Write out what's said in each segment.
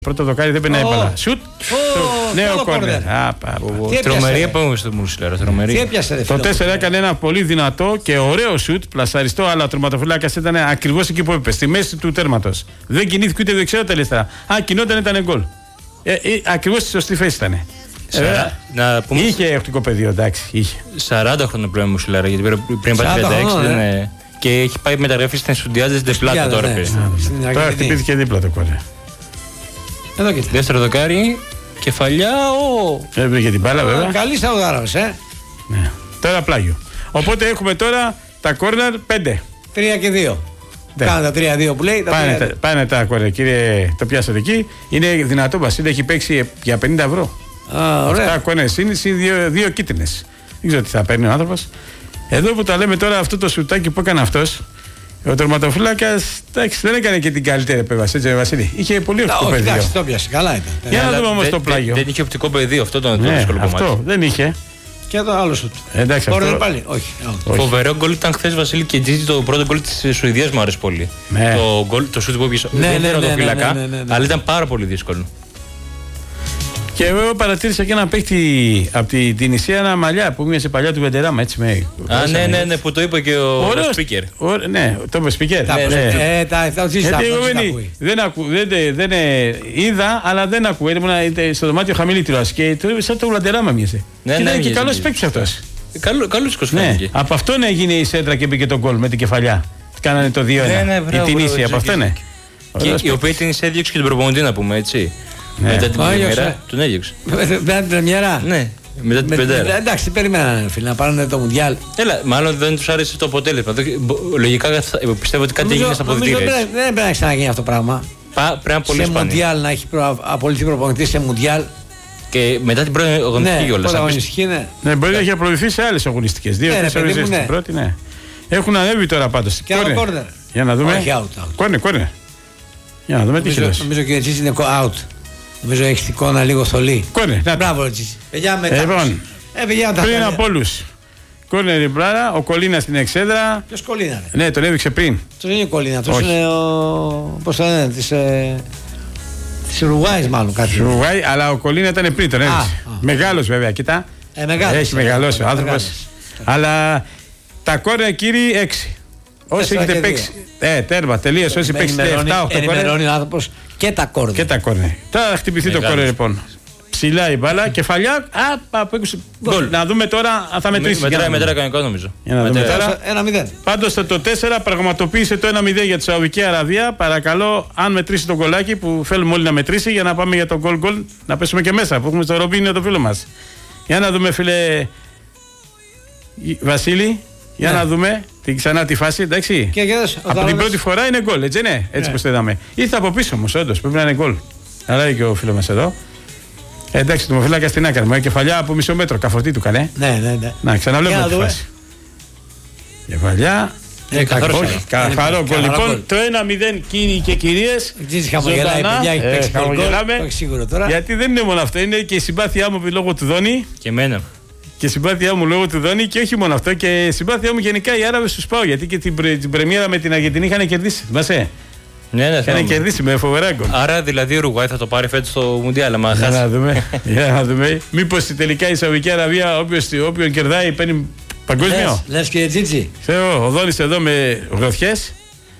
Πρώτο δοκάρι δεν περνάει μπάλα. Σουτ! Νέο κόρνερ. Τρομερή επόμενη στο Μουρσιλάρα. Τι έπιασε, το 4 έκανε ένα πολύ δυνατό και ωραίο σουτ, πλασαριστό, αλλά ο τερματοφύλακας ήταν ακριβώς εκεί που έπεσε, στη μέση του τέρματος. Δεν κινήθηκε ούτε δεξιά ούτε αριστερά. Αν κινόταν ήταν γκολ. Ακριβώς στη σωστή θέση ήταν. Είχε οπτικό πεδίο, εντάξει. Είχε. 40 χρόνια πλέον Μουρσιλάρα, γιατί πριν πάει 36 και έχει πάει μεταγραφή στην Σουντιάζες Ντεπλάτα τώρα. Τώρα χτυπήθηκε δίπλα το κόρνερ. Δεύτερο δοκάρι, κεφαλιά, Έβγαινε την μπάλα βέβαια. Καλή Σαουδάραβες, Ναι. Τώρα πλάγιο. Οπότε έχουμε τώρα τα κόρνερ 5. 3 και 2. Κάνε τα 3-2 που λέει. Πάνε τα κόρνερ, κύριε, το πιάσατε εκεί. Είναι δυνατό, Βασίλη, έχει παίξει για 50 ευρώ. Αυτά κόρνερ είναι 2 κίτρινες. Δεν ξέρω τι θα παίρνει ο άνθρωπος. Εδώ που τα λέμε τώρα, αυτό το σουτάκι που έκανε αυτός. Ο τερματοφύλακας δεν έκανε και την καλύτερη επέμβαση, έτσι Βασίλη. Είχε πολύ οπτικό πεδίο. Εντάξει, το πιάσε, καλά ήταν. Για να δούμε όμως το πλάγιο. Δεν είχε οπτικό πεδίο, αυτό το δύσκολο κομμάτι. Αυτό δεν είχε. Και το άλλο σου. Εντάξει, αυτό. Πάλι. Όχι. Φοβερό γκολ ήταν χθες, Βασίλη και Τζίτζι, το πρώτο γκολ της Σουηδίας μου άρεσε πολύ. Το σουτ που έπιασε. Δεν ήταν το φυλακά, αλλά ήταν πάρα πολύ δύσκολο. Και εγώ παρατήρησα και ένα παίχτη από την Τινησία, ένα μαλλιά που μίλησε παλιά του Βεντεράμα, έτσι με. Ναι, που το είπε και ο Σπίκερ. Ναι, το είπε Σπίκερ. Δεν είδα, αλλά δεν ακούω. Ήμουν στο δωμάτιο χαμηλή τηλεόραση και το είπε σαν το Βεντεράμα μίλησε. Και ήταν και καλό παίκτη αυτό. Καλός κοσμάκι. Από αυτόν έγινε η σέντρα και μπήκε τον γκολ με την κεφαλιά. Κάνανε το 2-1. Η Τινησία, από αυτό είναι. Η οποία την έδιωξε και την προπονητή, να πούμε έτσι. Μετά την πρεμιέρα τον έδιωξε. Μετά την πρεμιέρα. Ναι, μετά την πεντέρα. Εντάξει, περιμένανε φίλε να πάρουν το Μουντιάλ. Έλα, μάλλον δεν τους άρεσε το αποτέλεσμα. Λογικά πιστεύω ότι κάτι έγινε στα αποδυτήρια. Δεν πρέπει να ξαναγίνει αυτό το πράγμα. Πρέπει να πολύ σπάνιο. Σε Μουντιάλ να έχει απολυθεί προπονητή σε Μουντιάλ. Και μετά την πρώτη αγωνιστική κιόλας. Ναι, μπορεί να έχει απολυθεί σε άλλες αγωνιστικές. 2-3 αγωνιστικές στην πρώτη, ναι. Έχουν ανέβει τώρα πάντως. Και άλλο κόρνερ. Για να δούμε. Κόρνερ. Για να δούμε τι έχει δώσει. Νομίζω και έτσι είναι out. Νομίζω έχει την εικόνα λίγο θολή. Κόρνερ. Μπράβο, έτσι. Παιδιά μετά. Λοιπόν, πριν από όλους. Κόρνερ η Μπράρα, ο Κολίνα στην εξέδρα. Ποιος Κολίνα, Ναι, τον έδειξε πριν. Αυτό είναι ο Κολίνα. Αυτό είναι ο. Πώς το λένε, της Ουρουάης μάλλον κάτι. Ουρουάη, αλλά ο Κολίνα ήταν πριν, τον έδειξε. Μεγάλος βέβαια, κοιτά. Έχει μεγαλώσει ο άνθρωπος. Αλλά τα κόρνερ, κύριοι, 6. Όσοι έχετε παίξει. Τέρμα, τελείως. Όσοι παίξετε 7-8 κόρνερ. Ενημερώνει ο άνθρωπος και τα κόρνερ. Τώρα θα χτυπηθεί το κόρνερ λοιπόν. Ψηλά η μπάλα, κεφαλιά. Γκολ. Να δούμε τώρα αν θα μετρήσει. Μετράει κανονικό νομίζω. Για να δούμε τώρα. 1-0. Πάντως το 4 πραγματοποίησε το 1-0 για τη Σαουδική Αραβία. Παρακαλώ, αν μετρήσει το γκολάκι που θέλουμε όλοι να μετρήσει για να πάμε για το γκολ, να πέσουμε και μέσα. Που έχουμε στο Ρομπίνιο το φίλο μας. Για να δούμε, φίλε Βασίλη. Για να δούμε ξανά τη φάση, εντάξει. Από την πρώτη φορά είναι γκολ, έτσι ναι, έτσι πως το είδαμε. Ήρθε από πίσω όμως, όντως, πρέπει να είναι γκολ. Αλλά και ο φίλος μας εδώ. Εντάξει, το μοφυλάκα στην άκρη μου, κεφαλιά από μισό μέτρο, καφορτή του κανέ. Ναι. Να, ξαναβλέπουμε τη φάση. Κεφαλιά. Καθαρό γκολ. Λοιπόν, το 1-0, κύριοι και κυρίες. Χαμογελάει, παιδιά, έχει παίξει χαμογελάμε. Γιατί δεν είναι μόνο αυτό, είναι και η συμπάθειά μου λόγω του Δόνη. Και εμένα. Και συμπάθειά μου λόγω του Δόνη και όχι μόνο αυτό. Και συμπάθειά μου γενικά οι Άραβες τους πάω. Γιατί και την πρεμιέρα με την Αργεντινή είχαν κερδίσει. Θυμάσαι. Ναι, είχαν κερδίσει με φοβερά γκολ. Άρα δηλαδή ο Ουρουγουάη θα το πάρει φέτος στο Μουντιάλ. Για να δούμε. Μήπως τελικά η Σαουδική Αραβία, όποιον κερδάει, παίρνει παγκόσμιο. Λες και Τζίτζι. Ο Δόνης εδώ με γροθιές.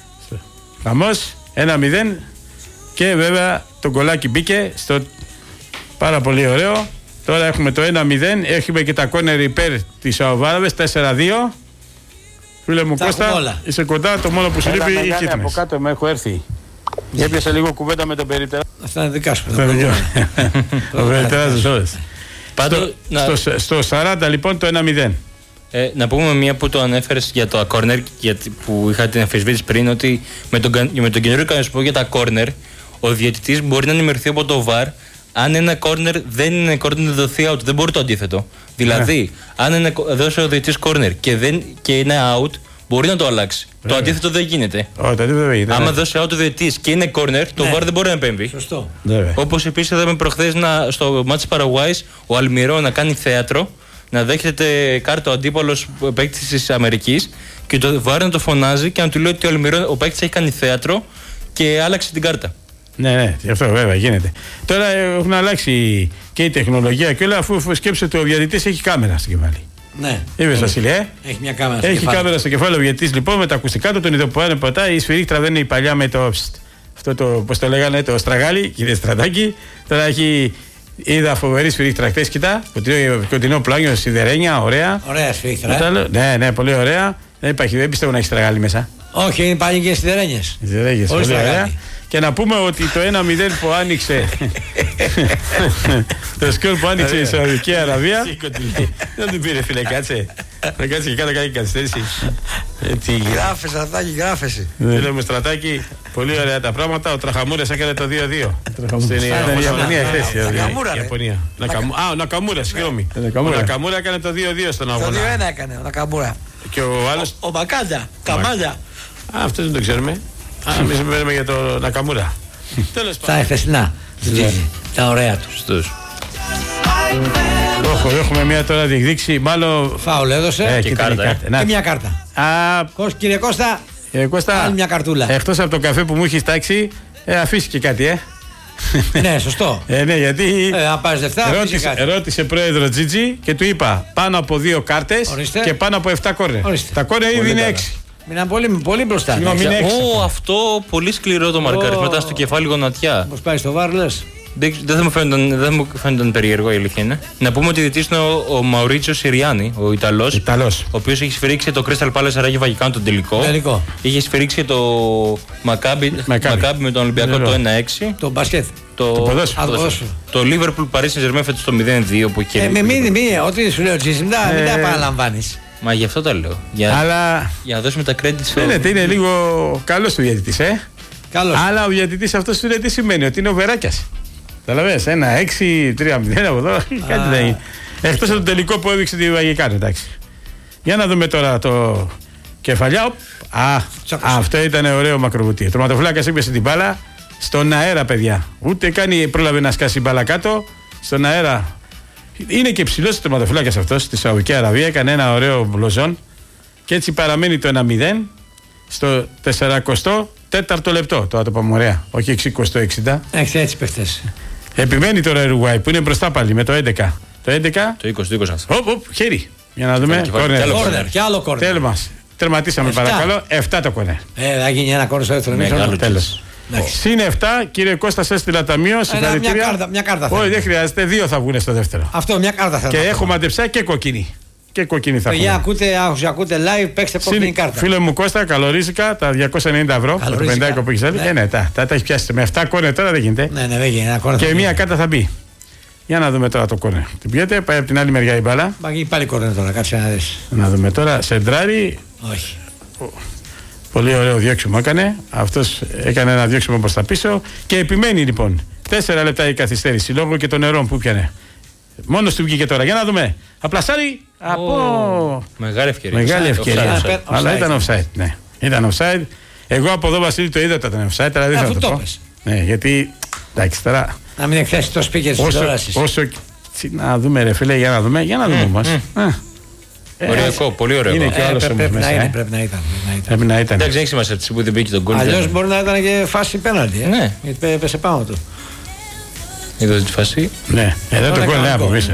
Χαμός. 1-0. Και βέβαια το γκολάκι μπήκε στο πάρα πολύ ωραίο. Τώρα έχουμε το 1-0, έχουμε και τα κόνερ υπέρ της Σαουδάραβες, 4-2. Φίλε μου Κώστα, είσαι κοντά, το μόνο που σου λείπει είναι οι κίτρινες. Από κάτω με έχω έρθει. Έπιασα λίγο κουβέντα με τον Περιτερά. Αυτά είναι δικά σου. Ο Περιτεράς όλες. Στο 40 λοιπόν το 1-0. Να πούμε μία που το ανέφερες για το corner, που είχα την αμφισβήτηση πριν, ότι με τον καινούριο κανονισμό για τα corner, ο διαιτητής μπορεί να ενημερωθεί από το VAR. Αν ένα corner δεν είναι corner, δεν δοθεί out. Δεν μπορεί το αντίθετο. Δηλαδή, αν δώσει ο διαιτητής corner και είναι out, μπορεί να το αλλάξει. Το αντίθετο δεν γίνεται. Άμα δώσει out ο διαιτητής και είναι corner, το VAR δεν μπορεί να επέμβει. Σωστό. Όπως επίσης είδαμε προχθές στο μάτς της Παραγουάης ο Αλμυρό να κάνει θέατρο, να δέχεται κάρτα ο αντίπαλος παίκτης της Αμερικής και το VAR να το φωνάζει και να του λέει ότι ο παίκτης έχει κάνει θέατρο και άλλαξε την κάρτα. Ναι, αυτό βέβαια γίνεται. Τώρα έχουν αλλάξει και η τεχνολογία και όλα, αφού σκέψτε ότι ο διαιτητής έχει κάμερα στο κεφάλι. Ναι. Είπες, Βασίλη, Έχει μια κάμερα στο έχει κεφάλι. κάμερα στο κεφάλι ο διαιτητής, λοιπόν, με τα ακουστικά του, τον ειδοποιάνε ποτά. Η σφυρίχτρα δεν είναι η παλιά με το. Αυτό το, πώς το λέγανε, το στραγάλι, κύριε Στρατάκη. Τώρα έχει. Είδα φοβερή σφυρίχτρα χθες, κοιτά. Κοντινό πλάνιο, σιδερένια, ωραία. Ωραία σφυρίχτρα. Ναι, πολύ ωραία. Δεν πιστεύω να έχει στραγάλι μέσα. Όχι, είναι πάλι και σιδερένιες. Σιδερένιες, πολύ ωραία. Και να πούμε ότι το 1-0 που άνοιξε. Το σκορ που άνοιξε η Σαουδική Αραβία. Δεν την πήρε, φίλε, κάτσε. Να κάτσε και κάτω κάνει καθυστέρηση. Γράφεσαι, Στρατάκη, γράφεσαι. Φίλε μου, Στρατάκη, πολύ ωραία τα πράγματα. Ο Τραχαμούρας έκανε το 2-2. Στην Ιαπωνία χθες. Ο Νακαμούρα, συγγνώμη. Ο Νακαμούρα έκανε το 2-2 στον αγώνα. Το 2-1 έκανε ο Νακαμούρα. Και ο άλλος. Ο Μακάντα, Καμάλια. Αυτό δεν το ξέρουμε. Εμείς μιλάμε για τον Νακαμούρα. Τα εχθεσινά. Τα ωραία του. Έχουμε μια τώρα διεκδίκηση. Μάλλον. Φάουλ έδωσε. Και κάρτα. Και μια κάρτα. Κύριε Κώστα. Κώστα, άλλη μια καρτούλα. Εκτός από το καφέ που μου έχει τάξει, αφήσει και κάτι, Ναι, σωστό. Ναι, γιατί. Αν πάρεις λεφτά, ρώτησε πρόεδρο Τζίτζι και του είπα πάνω από 2 κάρτες και πάνω από 7 κόρνερ. Τα κόρνερ ήδη είναι 6. Μείναν πολύ μπροστά. Αυτό πολύ σκληρό το μαρκάρισμα. Ήταν στο κεφάλι γονατιά. Πώς πάει στο βάρ, λες. Δεν μου φαίνονταν περίεργο, η αλήθεια είναι. Να πούμε ότι διαιτητής είναι ο Μαουρίτσιο Σιριάνι, ο Ιταλός. Ο οποίος έχει σφυρίξει το Crystal Palace Ράγιο Βαγικάνου τον τελικό. Είχε σφυρίξει το Μακάμπι με τον Ολυμπιακό το 1-6. Το μπασκέτ. Το Liverpool Paris Saint-Germain φέτος το 0-2 που είχε. Ό,τι σου λέω, μην τα επαναλαμβάνεις. Μα γι' αυτό τα λέω. Για να δώσουμε τα credit. Φαίνεται είναι λίγο καλός ο διαιτητής, Αλλά ο διαιτητής αυτός του τι σημαίνει, ότι είναι ο Βεράκιας. Καταλαβαίνεις, 1-6, 3-0 από εδώ, κάτι δεν είναι. Εκτός από το τελικό που έδειξε τη Βαγικάνου, εντάξει. Για να δούμε τώρα το κεφαλιά. Αυτό ήταν ωραίο μακροβουτί. Ο τερματοφύλακας έπιασε την μπάλα στον αέρα, παιδιά. Ούτε πρόλαβε να σκάσει μπάλα κάτω. Στον αέρα. Είναι και ψηλός ο τερματοφύλακας αυτός στη Σαουδική Αραβία. Έκανε ένα ωραίο μπλοζόν. Και έτσι παραμένει το 1-0 στο 44ο λεπτό. Τώρα το πάμε ωραία. Όχι 60. Έχει έτσι παιχτές. Επιμένει τώρα η Ουρουγουάη που είναι μπροστά πάλι με το 11. Το 11. Το 20 αυτό. Χέρι. Για να δούμε. Κόρνερ. Και άλλο κόρνερ. Τέλος. Τερματίσαμε παρακαλώ. 7 το κόρνερ. Θα γίνει ένα κόρνερ στο δεύτερο μήνα. Τέλος. Συν 7, κύριε Κώστα, σε έστειλα ταμείο. Μια κάρτα. Όχι, δεν χρειάζεται. 2 θα βγουν στο δεύτερο. Αυτό, μια κάρτα θα. Και έχω μαντεψά και κοκκινή. Και κοκκινή θα βγουν. Ακούτε live, παίξτε κοκκινή κάρτα. Φίλε μου Κώστα, καλορίζικα τα 290 ευρώ. Το 50 που έχει άλλη. Ναι, τα έχει πιάσει. Με 7 κόρνερ τώρα δεν γίνεται. Ναι, δεν γίνεται. Και μια κάρτα θα μπει. Για να δούμε τώρα το κόρνερ. Την πιέτε, πάει από την άλλη μεριά η μπάλα. Πάλι κόρνερ τώρα, κάτσε να δεις. Να δούμε τώρα. Σεντράρι. Όχι. Πολύ ωραίο διώξιμο έκανε. Αυτός έκανε ένα διώξιμο προς τα πίσω. Και επιμένει λοιπόν. 4 λεπτά η καθυστέρηση λόγω και των νερών που πιανε. Μόνος του βγήκε τώρα. Για να δούμε. Απλασάρι. Μεγάλη ευκαιρία. Μεγάλη ευκαιρία. Αλλά ήταν offside. Ναι. Ήταν offside. Εγώ από εδώ, Βασίλη, το είδα ότι ήταν offside. Αλλά δεν θα το πω. Ναι, γιατί. Εντάξει τώρα. Να μην εκθέσει το speaker της τηλεόρασης. Να δούμε, ρε φίλε, για να δούμε. Για να δούμε όμως. Ωραίο, πολύ ωραίο. Είναι και άλλος όμως μέσα. Πρέπει να ήταν. Εντάξει, έχει σημασία που δεν μπήκε τον γκολ. Αλλιώς μπορεί να ήταν και φάση πέναλτι. Ναι. Γιατί έπεσε πάνω του. Είδατε τη φάση. Ναι, εδώ το γκολ είναι από πίσω.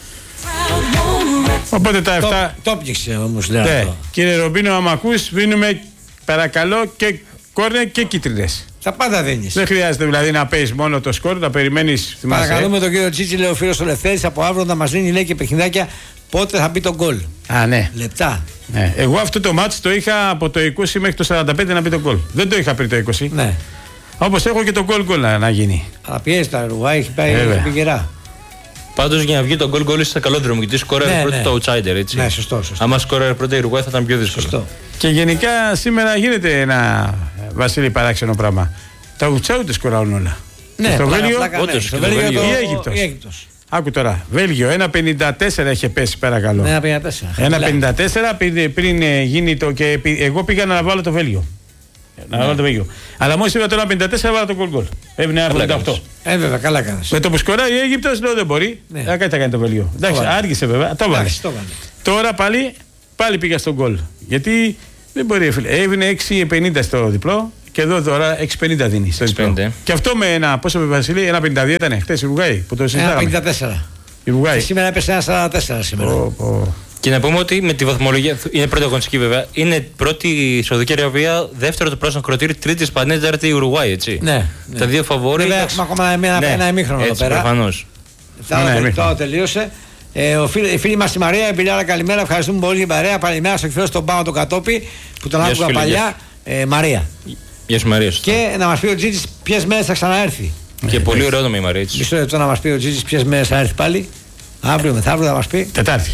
Οπότε τα 7. Το έπιξε όμως, λέω. Κύριε Ρομπίνο, άμα ακούς, δίνουμε παρακαλώ και κόρνερ και κίτρινες. Τα πάντα δίνεις. Δεν χρειάζεται δηλαδή να παίζεις μόνο το σκορ, να περιμένεις. Παρακαλούμε τον κύριο Τσίτσι, λέει ο φίλος ο Λευθέρης, από αύριο να μας δίνει λέει και παιχνιδάκια πότε θα μπει το γκολ. Ναι. Λεπτά. Ναι. Εγώ αυτό το μάτς το είχα από το 20 μέχρι το 45 να μπει το γκολ. Δεν το είχα πριν το 20. Ναι. Όπως έχω και το γκολ να γίνει. Αλλά πιέζει τα Ουρουγουάη, έχει πάει γερά. Πάντως για να βγει το γκολ είσαι σε καλό δρόμο γιατί σκόραρε πρώτα το outsider, έτσι. Ναι, σωστό. Άμα σκόραρε πρώτα η Ουρουγουάη θα ήταν πιο δύσκολο. Σωστό. Και γενικά σήμερα γίνεται ένα, Βασίλη, παράξενο πράγμα. Τα outsider σκοράρουν όλα. Ναι, στο Βέλγιο, στο Βέλγιο ή Αίγυπτος. Άκου τώρα, Βέλγιο 1,54 είχε πέσει, παρακαλώ. 1,54 πριν γίνει το. Και εγώ πήγα να βάλω το Βέλγιο. Αλλά μόλις είπα το 1,54 βάλω το γκολ. Έβγαινε 1,58. Βέβαια, καλά κάνεις. Με το που σκοράει η Αίγυπτος λέω δεν μπορεί. Κάτι θα κάνει το Βέλγιο. Εντάξει, άργησε βέβαια. Το βάλε. Τώρα πάλι πήγα στον γκολ. Γιατί δεν μπορεί, φίλε. Έβγαινε 6,50 στο διπλό. Και εδώ τώρα 6,50 δίνει. 6,50. Και αυτό με ένα. Πόσο με Βασίλη, 1,52 ήταν χτες η Ουρουγάη που το συζητάγαμε. 1,54. Η Ουρουγάη. Και σήμερα έπεσε 1,44 σήμερα. Και να πούμε ότι με τη βαθμολογία. Είναι πρώτη αγωνιστική βέβαια. Είναι πρώτη η Σαουδική Αραβία, δεύτερο το πράσινο κροτήρι, τρίτη Ισπανία, τέταρτη η Ουρουγάη. Έτσι. Ναι. Τα δύο φαβόροι. Βέβαια έχουμε ακόμα ένα ημίχρονο εδώ πέρα. Προφανώς. Τώρα τελείωσε. Η φίλη μας η Μαρία, η Μπιλιάρα, καλημέρα. Ευχαριστούμε πολύ για την παρέα. Καλημέρα στο εκφραίο στον Πάο τον Κατόπι που τον άκουγα παλιά. Μαρία. Γεια σου Μαρία. Και να μας πει ο Τζίτζης ποιες μέρες θα ξαναέρθει. Και πολύ ωραίο όνομα η Μαρία. Μισό λεπτό να μας πει ο Τζίτζης ποιες μέρες θα έρθει πάλι. Αύριο μεθαύριο θα μας πει. Τετάρτη.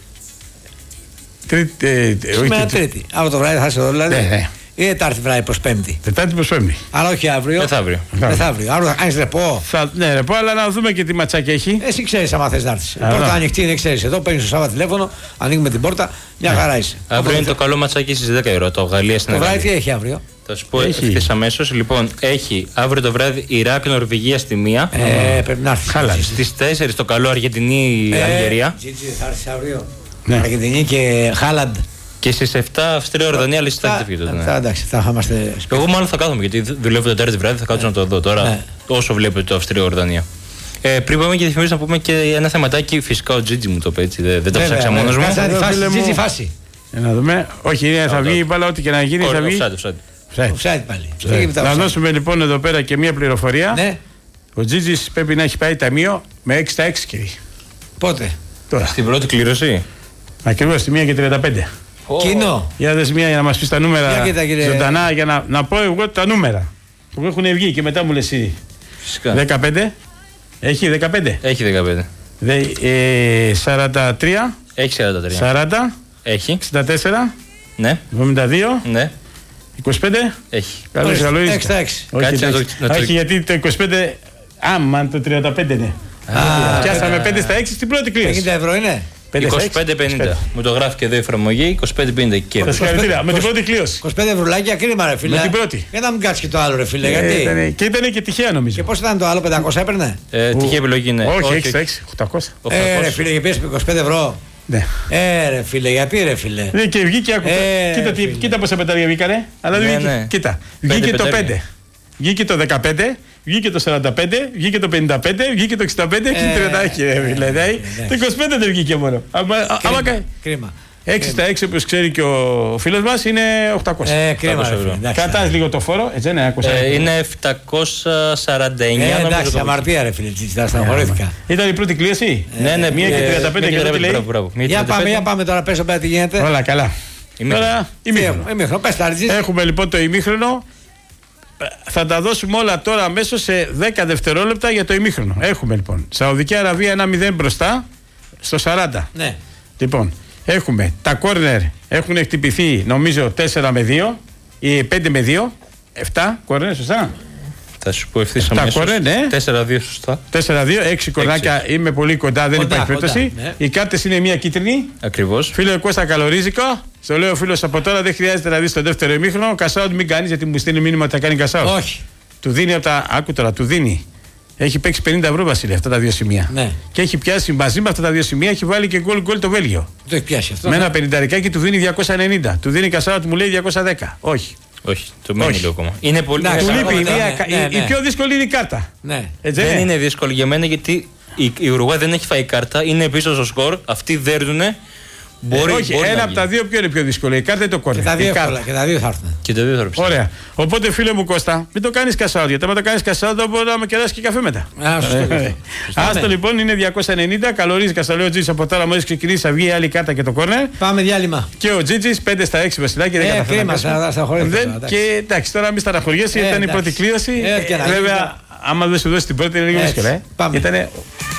Σήμερα Τρίτη. Αύριο το βράδυ θα είσαι εδώ δηλαδή. Ναι. Ή Τετάρτη βράδυ προς Πέμπτη. Τετάρτη προς Πέμπτη. Αλλά όχι αύριο. Μεθαύριο. Αύριο θα κάνεις ρεπό. Ναι, ρεπό, αλλά να δούμε και τι ματσάκι έχει. Εσύ ξέρεις άμα θες να έρθεις. Η πόρτα ανοιχτή είναι, ξέρεις. Εδώ παίρνεις το Σάββατο τηλέφωνο, ανοίγουμε την πόρτα, μια χαρά είσαι. Αύριο είναι το καλό ματσάκι στις 10 ώρα. Το Γαλλία στην Ελλάδα. Το βράδυ τι έχει αύριο. Θα σου πω ευθύς αμέσως. Λοιπόν, έχει αύριο το βράδυ Ιράκ Νορβηγία στη 1. Πρέπει να έρθει. Στις 4 το καλό Αργεντινή Αλγερία. Τζίτζι, θα έρθει αύριο. Αργεντινή και Χάλαντ. Και στις 7 Αυστρία Ορδανία, αλλά στις 7 εντάξει, θα είμαστε. Εγώ μάλλον θα κάθομαι γιατί δουλεύω το Τετάρτη βράδυ, θα κάτσω να το δω τώρα. Όσο βλέπετε το Αυστρία Ορδανία. Πριν πάμε και διαφημίσεις, να πούμε και ένα θεματάκι. Φυσικά ο Τζίτζι μου το είπε έτσι. Δεν το ψάξα μόνος μου. Τζίτζι φάση. Να δούμε. Όχι, θα βγει η μπάλα, ό,τι και να γίνει. Θα βγει. Offside πάλι. Να δώσουμε λοιπόν εδώ πέρα και μία πληροφορία. Ο Τζίτζις πρέπει να έχει πάει ταμείο με 6 στα 6 κύριε. Πότε? Στην πρώτη κλήρωση. Ακριβώς στη 1 και 35. Κοινό. Για δες μία για να μας πεις τα νούμερα ζωντανά, για να πω εγώ τα νούμερα που έχουν βγει και μετά μου λες εσύ. Φυσικά. 15. Έχει 15. Έχει 15. 43. Έχει 43. 40. Έχει. 64. Ναι. 72. Ναι. 25. Έχει. Καλώς, καλώς. 6 στα 6. Όχι, γιατί το 25. Άμα το 35 είναι. Πιάσαμε 5 στα 6 στην πρώτη κλήρωση. 50 ευρώ είναι. 25-50. Μου το γράφει και εδώ η εφαρμογή. 25-50 και με την πρώτη κλήρωση. 25 ευρουλάκια κρίμα, ρε φίλε. Με την πρώτη. Για να μην κάτσει και το άλλο, ρε φίλε. Γιατί. Και ήταν και τυχαία νομίζω. Και πώς ήταν το άλλο, 500 έπαιρνε. Τυχαία επιλογή είναι. Όχι, 6-800. Ρε φίλε, για πες 25 ευρώ. Ναι. Ρε φίλε, γιατί ρε φίλε. Και βγήκε. Κοίτα πόσα πετάρια βγήκανε. Αλλά κοίτα. Βγήκε το 5. Βγήκε το 15. Βγήκε το 45, βγήκε το 55, βγήκε το 65 και το 30. Δηλαδή το 25 δεν βγήκε μόνο. Κρίμα. 6 στα 6 όπως ξέρει και ο φίλος μας είναι 800. Κρίμα. Κρατάς λίγο το φόρο, έτσι δεν είναι. Είναι 749. Εντάξει, αμαρτία ρε φίλε, θα στεναχωρήθηκα. Ήταν η πρώτη κλήρωση. Ναι, 1 και 35 και τότε λέει. Για πάμε τώρα πέσω πέρα τι γίνεται. Όλα καλά. Τώρα ημίχρονο. Έχουμε λοιπόν το ημίχρονο. Θα τα δώσουμε όλα τώρα αμέσως σε 10 δευτερόλεπτα για το ημίχρονο. Έχουμε λοιπόν Σαουδική Αραβία 1-0 μπροστά στο 40. Ναι. Λοιπόν, έχουμε τα κόρνερ έχουν χτυπηθεί νομίζω 4 με 2 ή 5 με 2. 7 κόρνερ, σωστά. Θα σου πω ευθύς αμέσως. 4-2 σωστά. 4-2, 6 κορνάκια. Είμαι πολύ κοντά, δεν υπάρχει περίπτωση. Ναι. Οι κάρτες είναι μία κίτρινη. Ακριβώς. Φίλε Κώστα Καλορίζικο. Στο λέω φίλος από τώρα, δεν χρειάζεται να δεις το δεύτερο ημίχρονο. Κασάουτ μην κάνεις, γιατί μου στείλει μήνυμα ότι θα κάνει κασάουτ. Όχι. Του δίνει από τα. Άκου τώρα, του δίνει. Έχει παίξει 50 ευρώ Βασίλη αυτά τα δύο σημεία. Ναι. Και έχει πιάσει μαζί με αυτά τα δύο σημεία, έχει βάλει και γκολ το Βέλγιο. Το έχει πιάσει αυτό. Με ένα 50 του δίνει 290. Του δίνει κασάουτ, μου λέει 210. Όχι. Όχι, το μένει λίγο ακόμα. Είναι πολύ δύσκολο. Η πιο δύσκολη είναι η κάρτα. Ναι. Δεν είναι δύσκολη για μένα γιατί η Ουρουγουάη δεν έχει φάει κάρτα, είναι πίσω στο σκορ, αυτοί δέρνουνε. Όχι, ένα από τα δύο ποιο είναι πιο δύσκολο, η κάρτα ή το κόρνερ. Και τα δύο θα έρθουν. Και τα δύο θα έρθουν. Ωραία. Οπότε φίλε μου Κώστα, μην το κάνεις κασάουτ, γιατί άμα το κάνεις κασάουτ θα μπορεί να με κεράσει και καφέ μετά. Άστο λοιπόν είναι 290, καλορίζει Κασταλέο Τζίτζης από τώρα μόλις ξεκινήσει θα βγει η άλλη κάρτα και το κόρνερ. Πάμε διάλειμμα. Και ο Τζίτζης 5 στα 6 Βασιλάκη δεν καταφέρει. Και εντάξει τώρα μην στεναχωριέσαι, ήταν η πρώτη κλήρωση. Βέβαια, άμα δεν σου δώσει την πρώτη είναι λίγο δύσκολο.